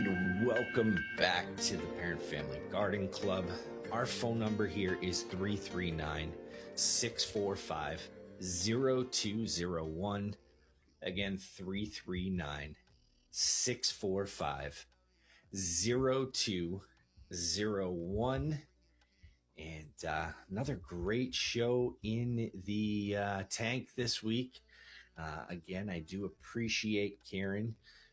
And welcome back to the Parent Family Garden Club. Our phone number here is 339-645-0201. Again, 339-645-0201. And another great show in the tank this week. Again, I do appreciate Karen